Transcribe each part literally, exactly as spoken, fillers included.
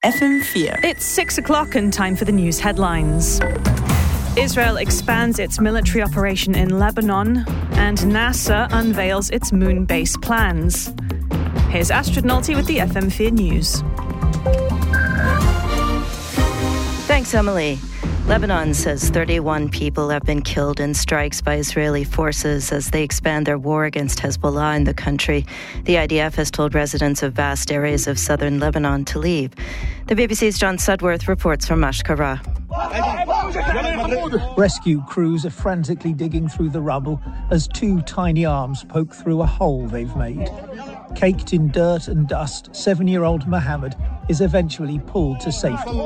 F M four. It's six o'clock and time for the news headlines. Israel expands its military operation in Lebanon, and NASA unveils its moon base plans. Here's Astrid Nolte with the F M four News. Thanks, Emily. Lebanon says thirty-one people have been killed in strikes by Israeli forces as they expand their war against Hezbollah in the country. The I D F has told residents of vast areas of southern Lebanon to leave. The B B C's John Sudworth reports from Ashkara. Rescue crews are frantically digging through the rubble as two tiny arms poke through a hole they've made. Caked in dirt and dust, seven-year-old Mohammed is eventually pulled to safety.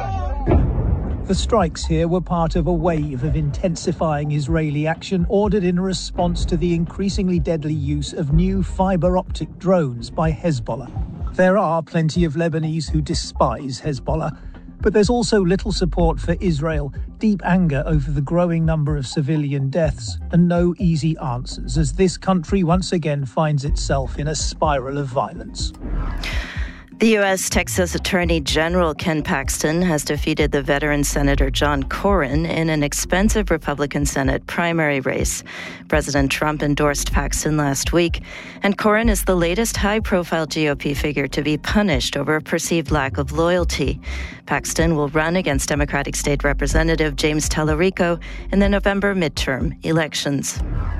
The strikes here were part of a wave of intensifying Israeli action ordered in response to the increasingly deadly use of new fibre-optic drones by Hezbollah. There are plenty of Lebanese who despise Hezbollah, but there's also little support for Israel, deep anger over the growing number of civilian deaths, and no easy answers as this country once again finds itself in a spiral of violence. The U S Texas Attorney General Ken Paxton has defeated the veteran Senator John Cornyn in an expensive Republican Senate primary race. President Trump endorsed Paxton last week, and Cornyn is the latest high-profile G O P figure to be punished over a perceived lack of loyalty. Paxton will run against Democratic State Representative James Tallarico in the November midterm elections.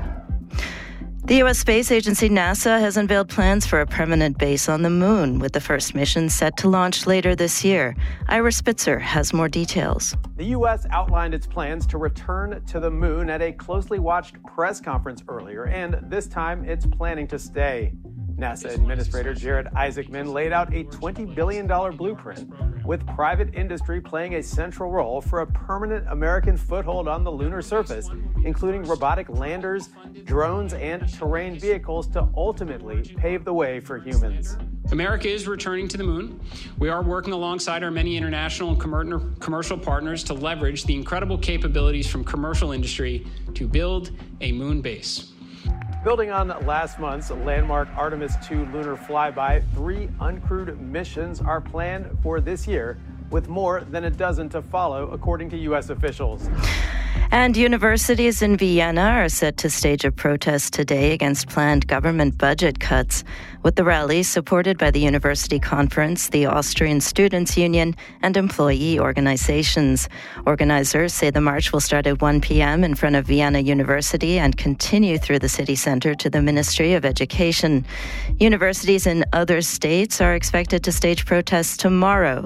The U S Space Agency NASA has unveiled plans for a permanent base on the moon, with the first mission set to launch later this year. Ira Spitzer has more details. The U S outlined its plans to return to the moon at a closely watched press conference earlier, and this time it's planning to stay. NASA Administrator Jared Isaacman laid out a twenty billion dollars blueprint, with private industry playing a central role for a permanent American foothold on the lunar surface, including robotic landers, drones, and terrain vehicles to ultimately pave the way for humans. America is returning to the moon. We are working alongside our many international and commer- commercial partners to leverage the incredible capabilities from commercial industry to build a moon base. Building on last month's landmark Artemis two lunar flyby, three uncrewed missions are planned for this year, with more than a dozen to follow, according to U S officials. And universities in Vienna are set to stage a protest today against planned government budget cuts, with the rally supported by the University Conference, the Austrian Students' Union, and employee organizations. Organizers say the march will start at one p.m. in front of Vienna University and continue through the city center to the Ministry of Education. Universities in other states are expected to stage protests tomorrow.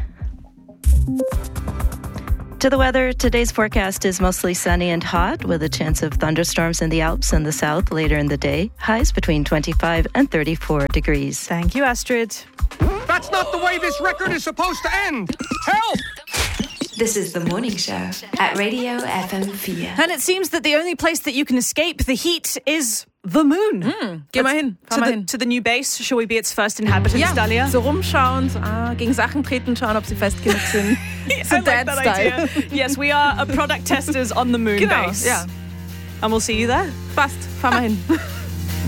To the weather, today's forecast is mostly sunny and hot, with a chance of thunderstorms in the Alps and the south later in the day. Highs between twenty-five and thirty-four degrees. Thank you, Astrid. That's not the way this record is supposed to end! Help! This is The Morning Show at Radio F M four. And it seems that the only place that you can escape the heat is the moon. Mm, geh mal hin, fahr to, mal the, hin. to the new base. Shall we be its first inhabitants, Ja, Dahlia? so rumschauen, so, ah, gegen Sachen treten, schauen, ob sie fest genug sind. So I like Dad that style. idea. Yes, we are a product testers on the moon Genau, base. ja. And we'll see you there. Passt, fahr mal hin.